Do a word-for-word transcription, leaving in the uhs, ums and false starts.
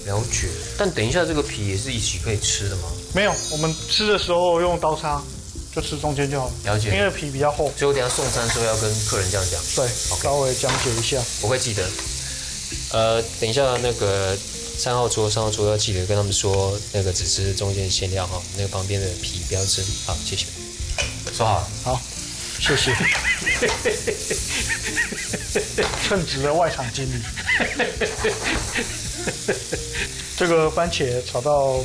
了解。但等一下这个皮也是一起可以吃的吗？ 没有，我们吃的时候用刀叉，就吃中间就好了。 了解。 因为皮比较厚。 所以我等一下送餐的时候要跟客人这样讲。 对， okay. 稍微讲解一下。 我会记得。呃，等一下那个三号桌、三号桌要记得跟他们说，那个只吃中间馅料哈，那个旁边的皮不要吃。好，谢谢。说好了。 好，谢谢。称职的外场经理。这个番茄炒到